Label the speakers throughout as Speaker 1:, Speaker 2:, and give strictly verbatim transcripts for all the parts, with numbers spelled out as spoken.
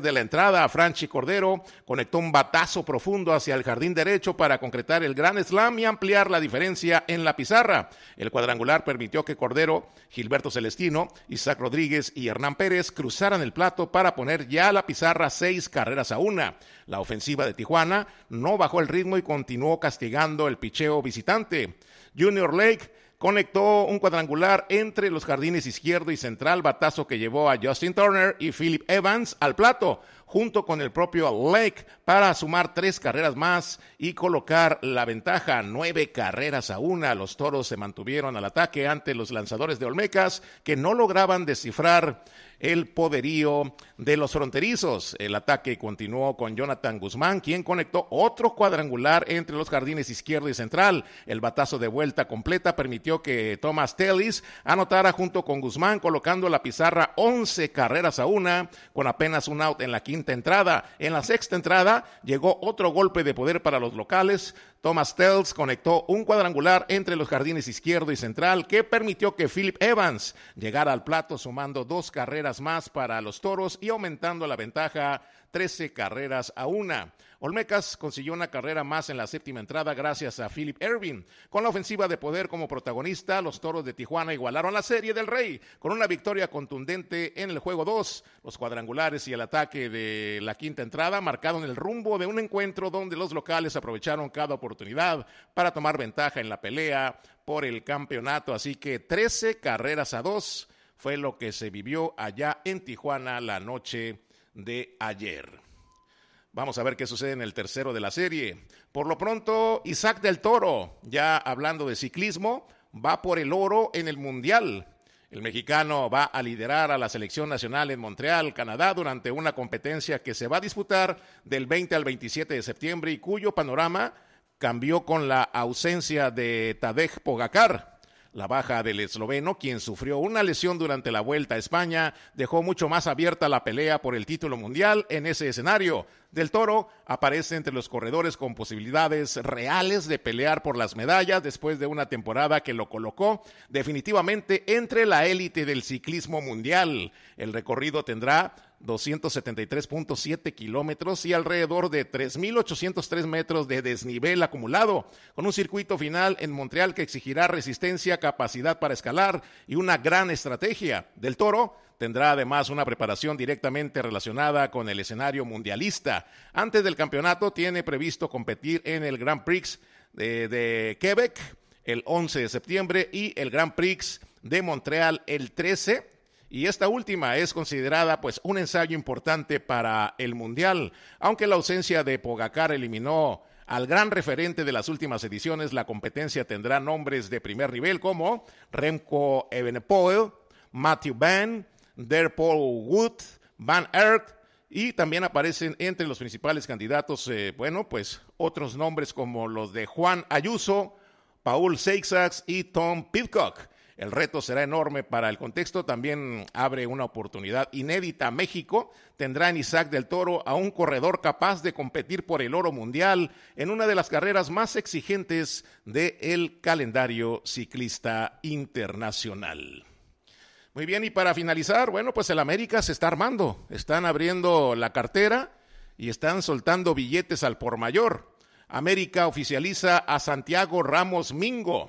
Speaker 1: de la entrada, Franchi Cordero conectó un batazo profundo hacia el jardín derecho para concretar el Grand Slam y ampliar la diferencia en la pizarra. El cuadrangular permitió que Cordero, Gilberto Celestino, Isaac Rodríguez y Hernán Pérez cruzaran el plato para poner ya la pizarra seis carreras a una. La ofensiva de Tijuana no bajó el ritmo y continuó castigando el picheo visitante. Junior Lake conectó un cuadrangular entre los jardines izquierdo y central, batazo que llevó a Justin Turner y Philip Evans al plato, junto con el propio Lake, para sumar tres carreras más y colocar la ventaja nueve carreras a una. Los Toros se mantuvieron al ataque ante los lanzadores de Olmecas, que no lograban descifrar el poderío de los fronterizos. El ataque continuó con Jonathan Guzmán, quien conectó otro cuadrangular entre los jardines izquierdo y central. El batazo de vuelta completa permitió que Thomas Tellis anotara junto con Guzmán, colocando la pizarra once carreras a una, con apenas un out en la quinta entrada. En la sexta entrada llegó otro golpe de poder para los locales. Thomas Tells conectó un cuadrangular entre los jardines izquierdo y central que permitió que Philip Evans llegara al plato, sumando dos carreras más para los Toros y aumentando la ventaja trece carreras a una. Olmecas consiguió una carrera más en la séptima entrada gracias a Philip Ervin. Con la ofensiva de poder como protagonista, los Toros de Tijuana igualaron la Serie del Rey con una victoria contundente en el juego dos. Los cuadrangulares y el ataque de la quinta entrada marcaron el rumbo de un encuentro donde los locales aprovecharon cada oportunidad para tomar ventaja en la pelea por el campeonato. Así que trece carreras a dos fue lo que se vivió allá en Tijuana la noche de ayer. Vamos a ver qué sucede en el tercero de la serie. Por lo pronto, Isaac del Toro, ya hablando de ciclismo, va por el oro en el Mundial. El mexicano va a liderar a la selección nacional en Montreal, Canadá, durante una competencia que se va a disputar del veinte al veintisiete de septiembre y cuyo panorama cambió con la ausencia de Tadej Pogačar. La baja del esloveno, quien sufrió una lesión durante la Vuelta a España, dejó mucho más abierta la pelea por el título mundial en ese escenario. Del Toro aparece entre los corredores con posibilidades reales de pelear por las medallas después de una temporada que lo colocó definitivamente entre la élite del ciclismo mundial. El recorrido tendrá doscientos setenta y tres punto siete kilómetros y alrededor de tres mil ochocientos tres metros de desnivel acumulado, con un circuito final en Montreal que exigirá resistencia, capacidad para escalar y una gran estrategia. Del Toro tendrá además una preparación directamente relacionada con el escenario mundialista. Antes del campeonato tiene previsto competir en el Grand Prix de, de Quebec el once de septiembre y el Grand Prix de Montreal el trece. Y esta última es considerada pues un ensayo importante para el Mundial. Aunque la ausencia de Pogačar eliminó al gran referente de las últimas ediciones, la competencia tendrá nombres de primer nivel como Remco Evenepoel, Matthew Van Der Poel Wood, Van Aert, y también aparecen entre los principales candidatos, eh, bueno, pues otros nombres como los de Juan Ayuso, Paul Seixas y Tom Pidcock. El reto será enorme. Para el contexto también abre una oportunidad inédita. México tendrá en Isaac del Toro a un corredor capaz de competir por el oro mundial en una de las carreras más exigentes del calendario ciclista internacional. Muy bien, y para finalizar, bueno, pues el América se está armando. Están abriendo la cartera y están soltando billetes al por mayor. América oficializa a Santiago Ramos Mingo.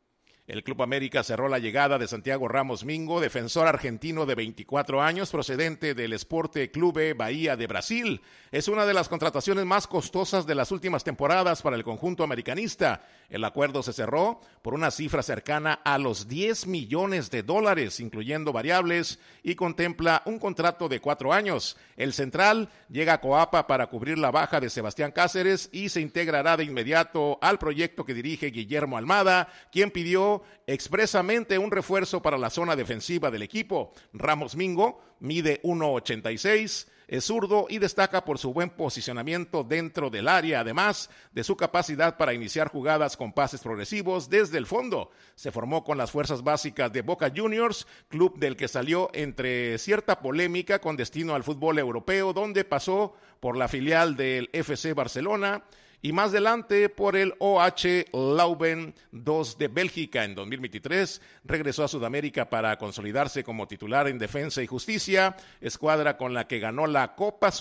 Speaker 1: El Club América cerró la llegada de Santiago Ramos Mingo, defensor argentino de veinticuatro años, procedente del Esporte Clube Bahía de Brasil. Es una de las contrataciones más costosas de las últimas temporadas para el conjunto americanista. El acuerdo se cerró por una cifra cercana a los diez millones de dólares, incluyendo variables, y contempla un contrato de cuatro años. El central llega a Coapa para cubrir la baja de Sebastián Cáceres y se integrará de inmediato al proyecto que dirige Guillermo Almada, quien pidió expresamente un refuerzo para la zona defensiva del equipo. Ramos Mingo mide uno ochenta y seis, es zurdo y destaca por su buen posicionamiento dentro del área, además de su capacidad para iniciar jugadas con pases progresivos desde el fondo. Se formó con las fuerzas básicas de Boca Juniors, club del que salió entre cierta polémica con destino al fútbol europeo, donde pasó por la filial del F C Barcelona y más adelante por el O H Leuven dos de Bélgica. En dos mil veintitrés regresó a Sudamérica para consolidarse como titular en Defensa y Justicia, escuadra con la que ganó la Copa